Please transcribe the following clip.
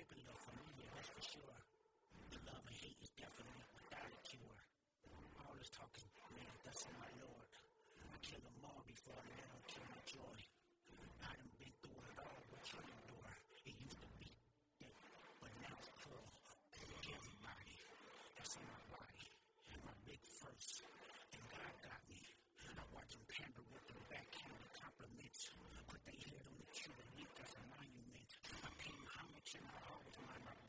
regular familiar, that's for sure. The love and hate is definitely without a cure. All this talk is man, that's on my Lord. I kill them all before I let them kill my joy.